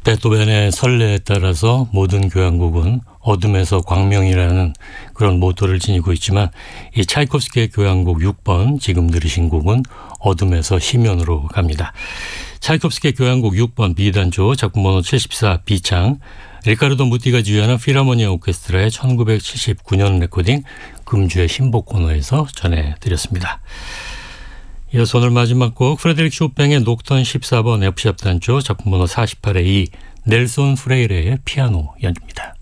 베토벤의 설레에 따라서 모든 교향곡은 어둠에서 광명이라는 그런 모토를 지니고 있지만 이 차이콥스키의 교향곡 6번 지금 들으신 곡은 어둠에서 희면으로 갑니다. 차이콥스키의 교향곡 6번 B단조 작품번호 74 B창 리카르도 무티가 지휘하는 필하모니아 오케스트라의 1979년 레코딩 금주의 신곡 코너에서 전해드렸습니다. 이어서 오늘 마지막 곡 프레드릭 쇼팽의 녹턴 14번 F샵 단조 작품번호 48의 2 넬손 프레이레의 피아노 연주입니다.